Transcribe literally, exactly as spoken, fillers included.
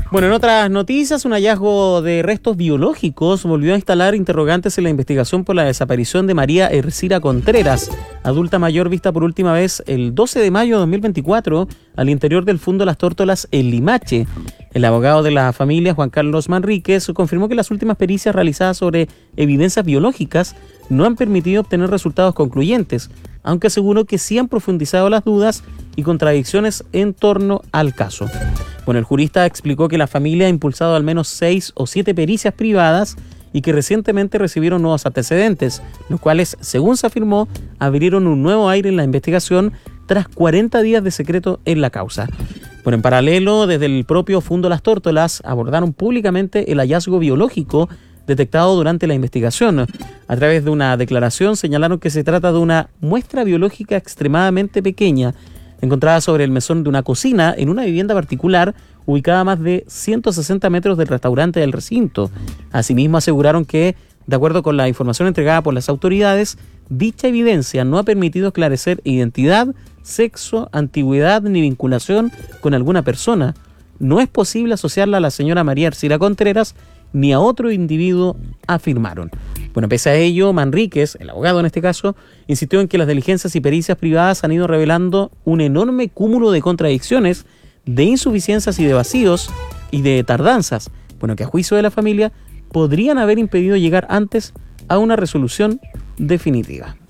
Bueno, en otras noticias, un hallazgo de restos biológicos volvió a instalar interrogantes en la investigación por la desaparición de María Ercira Contreras, adulta mayor vista por última vez el doce de mayo de dos mil veinticuatro al interior del Fundo Las Tórtolas en Limache. El abogado de la familia, Juan Carlos Manríquez, confirmó que las últimas pericias realizadas sobre evidencias biológicas no han permitido obtener resultados concluyentes, aunque aseguró que sí han profundizado las dudas y contradicciones en torno al caso. Bueno, el jurista explicó que la familia ha impulsado al menos seis o siete pericias privadas y que recientemente recibieron nuevos antecedentes, los cuales, según se afirmó, abrieron un nuevo aire en la investigación tras cuarenta días de secreto en la causa. Bueno, en paralelo, desde el propio Fundo Las Tórtolas abordaron públicamente el hallazgo biológico detectado durante la investigación. A través de una declaración señalaron que se trata de una muestra biológica extremadamente pequeña, encontrada sobre el mesón de una cocina en una vivienda particular ubicada a más de ciento sesenta metros del restaurante del recinto. Asimismo, aseguraron que, de acuerdo con la información entregada por las autoridades, dicha evidencia no ha permitido esclarecer identidad, sexo, antigüedad ni vinculación con alguna persona. No es posible asociarla a la señora María Ercira Contreras ni a otro individuo, afirmaron. Bueno, pese a ello, Manríquez, el abogado en este caso, insistió en que las diligencias y pericias privadas han ido revelando un enorme cúmulo de contradicciones, de insuficiencias y de vacíos y de tardanzas, bueno, que a juicio de la familia podrían haber impedido llegar antes a una resolución definitiva.